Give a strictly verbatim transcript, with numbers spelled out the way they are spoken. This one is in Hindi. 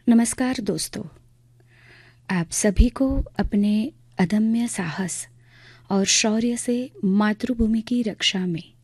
नमस्कार दोस्तों, आप सभी को अपने अदम्य साहस और शौर्य से मातृभूमि की रक्षा में